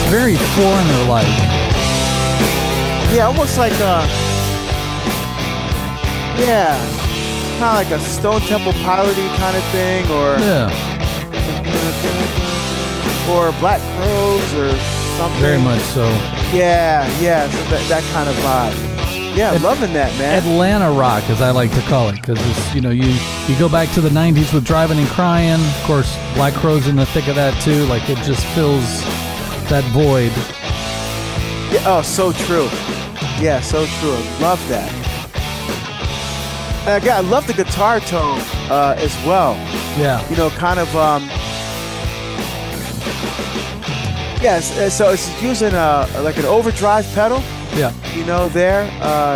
very Foreigner-like. Yeah, almost like kind of like a Stone Temple Piloty kind of thing, or or Black Crowes or something. Very much so. Yeah, so that kind of vibe. Yeah, loving that, man. Atlanta rock, as I like to call it, because it's, you go back to the 90s with Driving and Crying. Of course, Black Crowes in the thick of that too. Like, it just fills that void. Yeah, oh, so true. Yeah, so true. I love that. And I love the guitar tone as well. Yeah. Kind of yes. So it's using like an overdrive pedal. Yeah. There.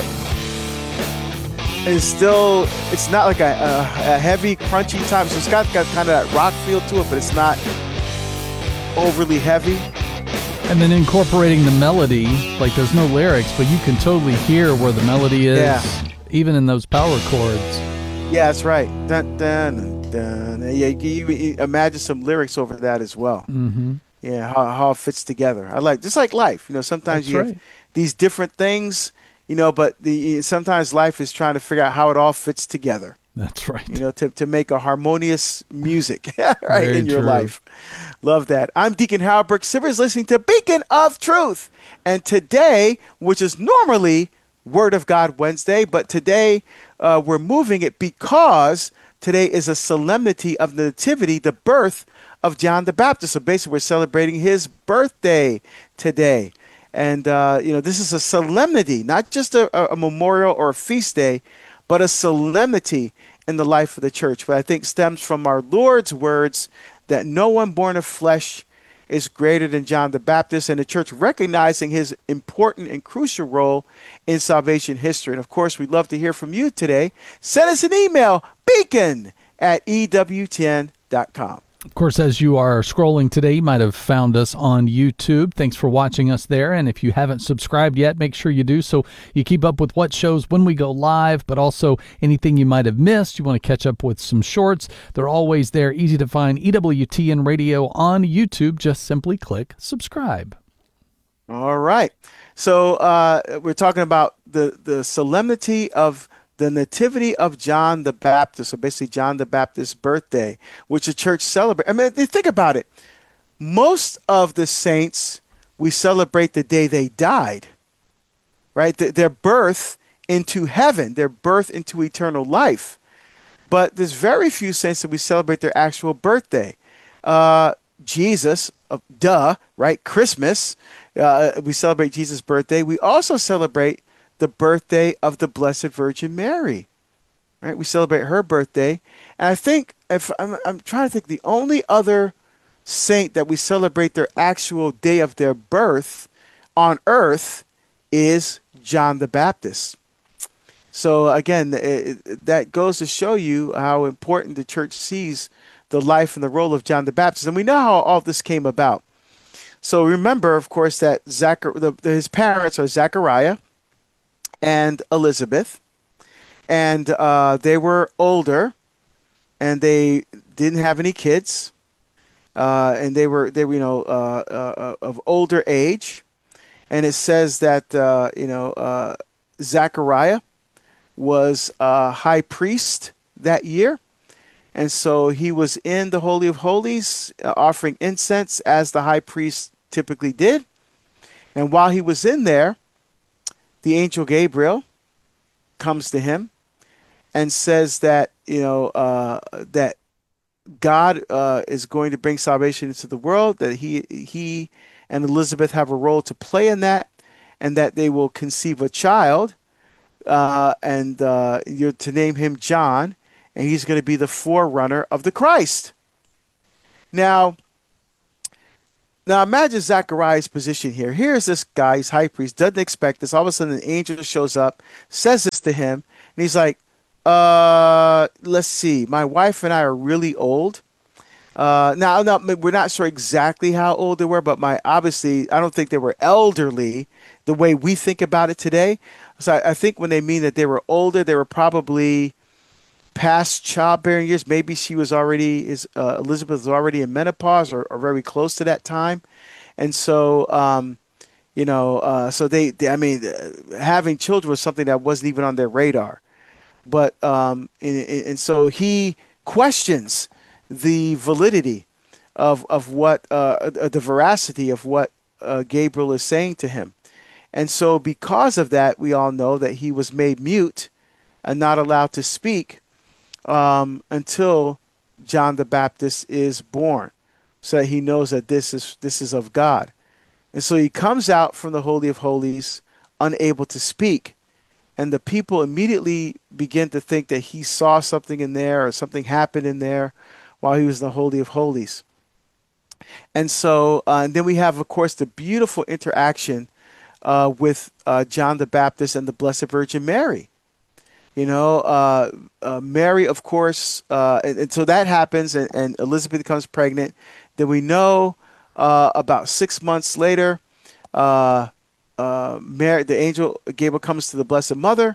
It's not like a heavy, crunchy type. So it's got kind of that rock feel to it, but it's not overly heavy. And then incorporating the melody, like there's no lyrics, but you can totally hear where the melody is, even in those power chords. Yeah, that's right. Dun, dun, dun. Yeah, you imagine some lyrics over that as well. Mm-hmm. Yeah, how it fits together. I like, just like life. Sometimes you have these different things, but sometimes life is trying to figure out how it all fits together. That's right. To make a harmonious music in your true. life. Love that. I'm Deacon Howard Brooks Sivers, listening to Beacon of Truth. And today, which is normally Word of God Wednesday, but today we're moving it because today is a solemnity of the Nativity, the birth of John the Baptist. So basically, we're celebrating his birthday today. And, this is a solemnity, not just a memorial or a feast day, but a solemnity in the life of the church, but I think stems from our Lord's words that no one born of flesh is greater than John the Baptist, and the church recognizing his important and crucial role in salvation history. And of course, we'd love to hear from you today. Send us an email, beacon@ewtn.com. Of course, as you are scrolling today, you might have found us on YouTube. Thanks for watching us there. And if you haven't subscribed yet, make sure you do so you keep up with what shows when we go live, but also anything you might have missed. You want to catch up with some shorts. They're always there. Easy to find. EWTN Radio on YouTube. Just simply click subscribe. All right. So we're talking about the solemnity of the Nativity of John the Baptist, so basically John the Baptist's birthday, which the church celebrates. I mean, think about it. Most of the saints, we celebrate the day they died, right? Their birth into heaven, their birth into eternal life. But there's very few saints that we celebrate their actual birthday. Jesus, right? Christmas, we celebrate Jesus' birthday. We also celebrate the birthday of the Blessed Virgin Mary, right? We celebrate her birthday. And I think, if I'm trying to think, the only other saint that we celebrate their actual day of their birth on earth is John the Baptist. So again, that goes to show you how important the church sees the life and the role of John the Baptist. And we know how all this came about. So remember, of course, that his parents are Zechariah and Elizabeth, and they were older, and they didn't have any kids, and they were of older age, and it says that Zechariah was high priest that year, and so he was in the Holy of Holies offering incense as the high priest typically did, and while he was in there, the angel Gabriel comes to him and says that that God is going to bring salvation into the world, that he and Elizabeth have a role to play in that, and that they will conceive a child, and you're to name him John, and he's going to be the forerunner of the Christ. Now imagine Zechariah's position here. Here's this guy, he's high priest, doesn't expect this. All of a sudden, an angel shows up, says this to him, and he's like, let's see, my wife and I are really old. Now, we're not sure exactly how old they were, but obviously, I don't think they were elderly the way we think about it today. So I think when they mean that they were older, they were probably past childbearing years. Maybe she was Elizabeth was already in menopause or very close to that time. And so, so I mean, having children was something that wasn't even on their radar. But and so he questions the validity of what the veracity of what Gabriel is saying to him. And so, because of that, we all know that he was made mute and not allowed to speak until John the Baptist is born, so that he knows that this is of God. And so he comes out from the Holy of Holies, unable to speak, and the people immediately begin to think that he saw something in there or something happened in there while he was in the Holy of Holies. And so, and then we have, of course, the beautiful interaction with John the Baptist and the Blessed Virgin Mary. Mary, of course, and so that happens, and Elizabeth becomes pregnant. Then we know about 6 months later, Mary, the angel Gabriel, comes to the Blessed Mother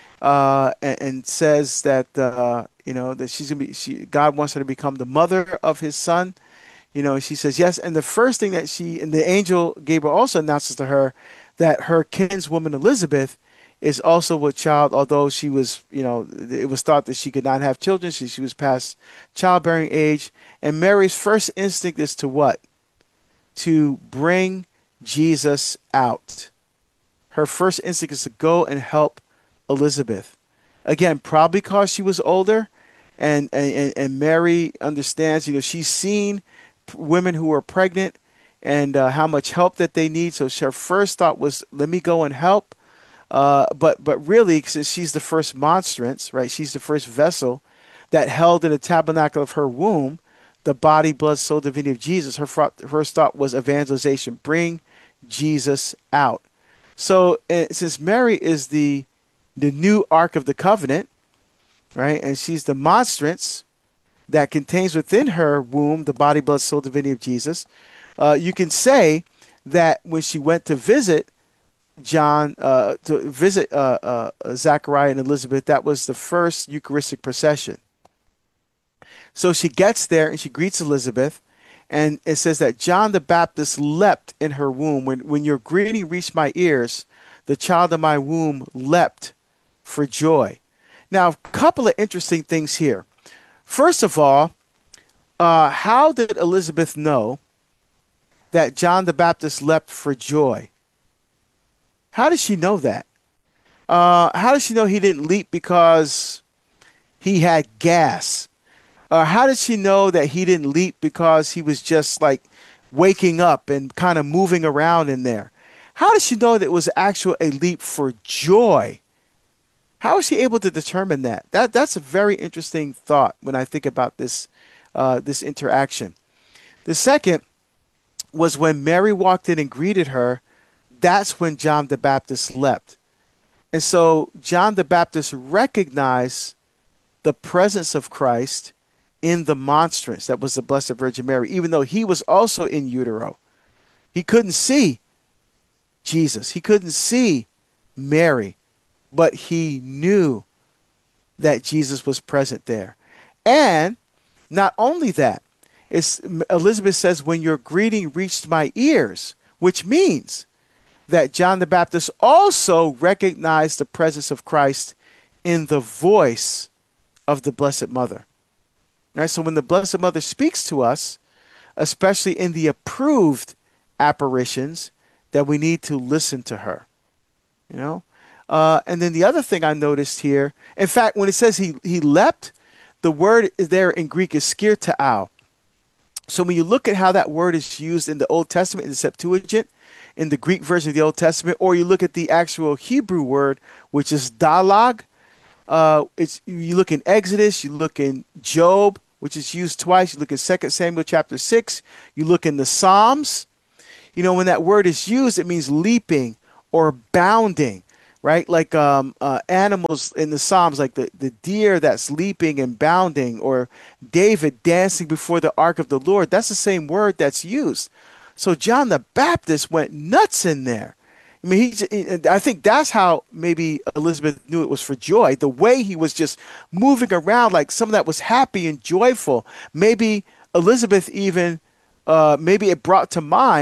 and says that that she's gonna be. God wants her to become the mother of His Son. She says yes, and the first thing that the angel Gabriel also announces to her that her kinswoman Elizabeth is also with child, although she was, it was thought that she could not have children. She was past childbearing age. And Mary's first instinct is to what? To bring Jesus out. Her first instinct is to go and help Elizabeth. Again, probably because she was older, and Mary understands, she's seen women who are pregnant and how much help that they need. So her first thought was, let me go and help. But really, since she's the first monstrance, right? She's the first vessel that held in the tabernacle of her womb the body, blood, soul, divinity of Jesus. Her first thought was evangelization, bring Jesus out. So since Mary is the new Ark of the Covenant, right, and she's the monstrance that contains within her womb the body, blood, soul, divinity of Jesus, you can say that when she went to visit John, to visit Zachariah and Elizabeth, that was the first Eucharistic procession. So she gets there and she greets Elizabeth, and it says that John the Baptist leapt in her womb. When your greeting reached my ears, the child of my womb leapt for joy. Now, a couple of interesting things here. First of all, how did Elizabeth know that John the Baptist leapt for joy? How did she know that? How did she know he didn't leap because he had gas? How did she know that he didn't leap because he was just like waking up and kind of moving around in there? How did she know that it was actually a leap for joy? How was she able to determine that? That's a very interesting thought when I think about this interaction. The second was when Mary walked in and greeted her. That's when John the Baptist leapt. And so John the Baptist recognized the presence of Christ in the monstrance that was the Blessed Virgin Mary, even though he was also in utero. He couldn't see Jesus. He couldn't see Mary, but he knew that Jesus was present there. And not only that, Elizabeth says, when your greeting reached my ears, which means that John the Baptist also recognized the presence of Christ in the voice of the Blessed Mother. Right? So when the Blessed Mother speaks to us, especially in the approved apparitions, that we need to listen to her. And then the other thing I noticed here, in fact, when it says he leapt, the word there in Greek is skirtao. So when you look at how that word is used in the Old Testament, in the Septuagint, in the Greek version of the Old Testament, or you look at the actual Hebrew word, which is dalag. You look in Exodus, you look in Job, which is used twice. You look in 2 Samuel chapter 6. You look in the Psalms. When that word is used, it means leaping or bounding, right? Like animals in the Psalms, like the deer that's leaping and bounding, or David dancing before the ark of the Lord. That's the same word that's used. So John the Baptist went nuts in there. I mean, I think that's how maybe Elizabeth knew it was for joy. The way he was just moving around like someone that was happy and joyful. Maybe Elizabeth even, maybe it brought to mind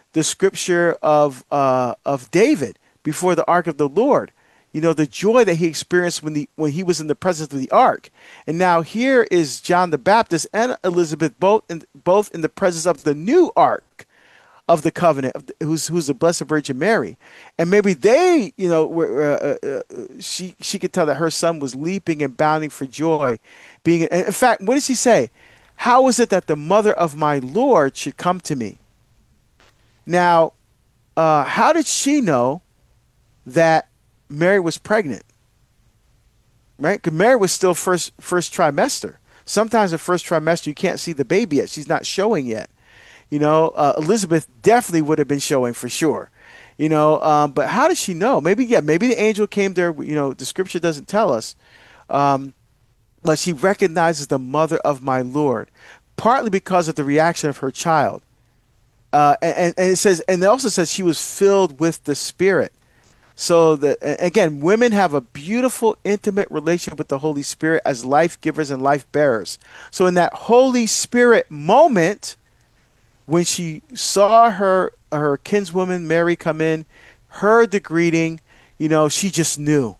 the scripture of David before the ark of the Lord. You know, the joy that he experienced when he was in the presence of the ark. And now here is John the Baptist and Elizabeth both in the presence of the new ark of the covenant, who's the Blessed Virgin Mary. And maybe they, you know, she could tell that her son was leaping and bounding for joy. In fact, what does she say? How is it that the mother of my Lord should come to me? Now, how did she know that Mary was pregnant? Right? Because Mary was still first trimester. Sometimes the first trimester, you can't see the baby yet. She's not showing yet. You know, Elizabeth definitely would have been showing for sure. You know, but how does she know? Maybe the angel came there. You know, the scripture doesn't tell us. But she recognizes the mother of my Lord, partly because of the reaction of her child. And it says, and it also says she was filled with the Spirit. So again, women have a beautiful, intimate relationship with the Holy Spirit as life givers and life bearers. So in that Holy Spirit moment, when she saw her kinswoman Mary come in, heard the greeting, you know, she just knew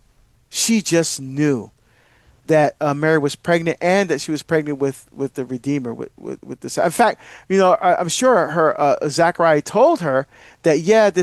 that Mary was pregnant, and that she was pregnant with the Redeemer, with this. In fact, you know, I'm sure her Zachariah told her that,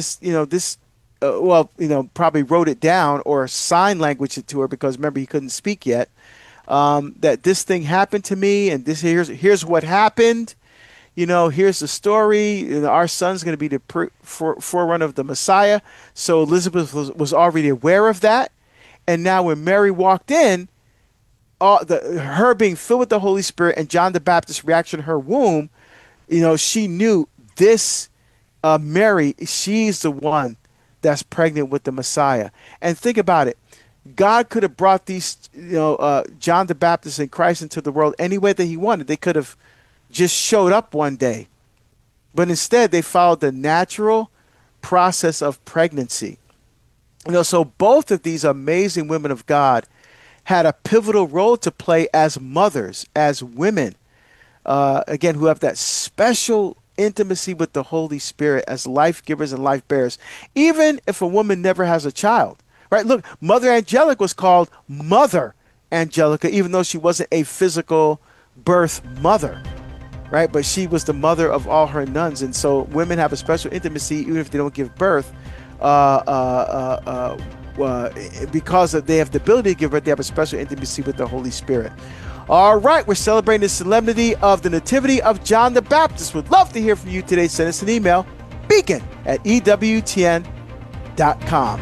probably wrote it down or sign language it to her, because remember, he couldn't speak yet. That this thing happened to me, and here's what happened. You know, here's the story. You know, our son's going to be the forerunner of the Messiah. So Elizabeth was already aware of that. And now when Mary walked in, her being filled with the Holy Spirit and John the Baptist's reaction to her womb, you know, she knew this Mary, she's the one that's pregnant with the Messiah. And think about it. God could have brought these, John the Baptist and Christ into the world any way that he wanted. They could have just showed up one day. But instead, they followed the natural process of pregnancy. You know, so both of these amazing women of God had a pivotal role to play as mothers, as women, again, who have that special intimacy with the Holy Spirit as life givers and life bearers, even if a woman never has a child. Right? Look, Mother Angelica was called Mother Angelica, even though she wasn't a physical birth mother. Right? But she was the mother of all her nuns. And so women have a special intimacy, even if they don't give birth, because they have the ability to give birth, they have a special intimacy with the Holy Spirit. All right, we're celebrating the solemnity of the Nativity of John the Baptist. Would love to hear from you today. Send us an email, beacon@ewtn.com.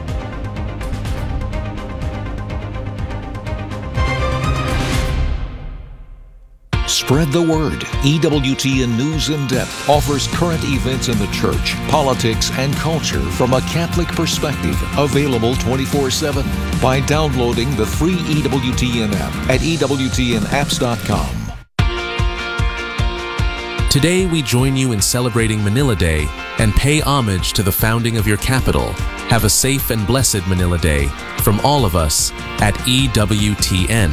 Spread the word. EWTN News in Depth offers current events in the church, politics, and culture from a Catholic perspective. Available 24/7 by downloading the free EWTN app at EWTNapps.com. Today we join you in celebrating Manila Day and pay homage to the founding of your capital. Have a safe and blessed Manila Day from all of us at EWTN.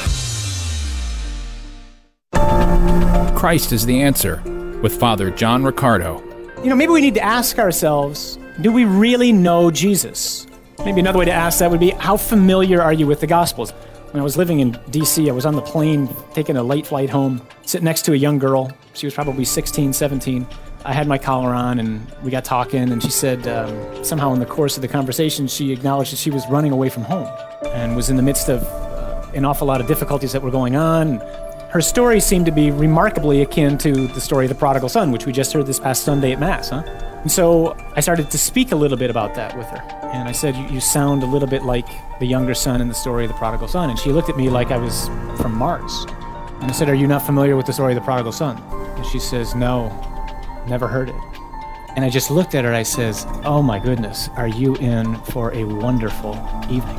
Christ is the answer, with Father John Riccardo. You know, maybe we need to ask ourselves, do we really know Jesus? Maybe another way to ask that would be, how familiar are you with the Gospels? When I was living in D.C., I was on the plane taking a late flight home, sitting next to a young girl. She was probably 16, 17. I had my collar on, and we got talking, and she said somehow in the course of the conversation, she acknowledged that she was running away from home and was in the midst of an awful lot of difficulties that were going on. Her story seemed to be remarkably akin to the story of the prodigal son, which we just heard this past Sunday at Mass, And so I started to speak a little bit about that with her. And I said, you sound a little bit like the younger son in the story of the prodigal son. And she looked at me like I was from Mars. And I said, are you not familiar with the story of the prodigal son? And she says, no, never heard it. And I just looked at her, I says, oh my goodness, are you in for a wonderful evening?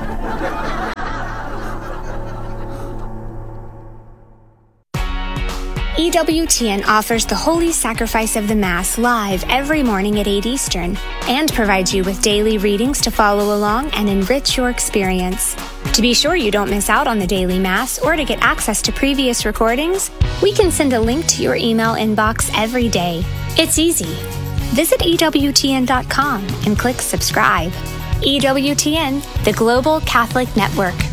EWTN offers the Holy Sacrifice of the Mass live every morning at 8 Eastern and provides you with daily readings to follow along and enrich your experience. To be sure you don't miss out on the daily Mass or to get access to previous recordings, we can send a link to your email inbox every day. It's easy. visit EWTN.com and click subscribe. EWTN, the Global Catholic Network.